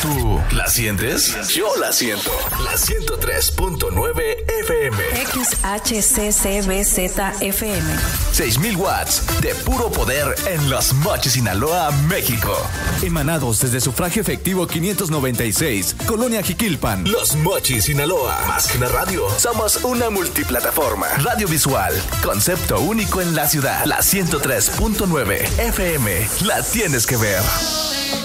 ¿Tú la sientes? Yo la siento. La 103.9 FM. XHCCBZ FM. 6,000 watts de puro poder en Los Mochis, Sinaloa, México. Emanados desde Sufragio Efectivo 596, Colonia Jiquilpan. Los Mochis, Sinaloa. Más que una radio, somos una multiplataforma. Radio visual, concepto único en la ciudad. La 103.9 FM. La tienes que ver.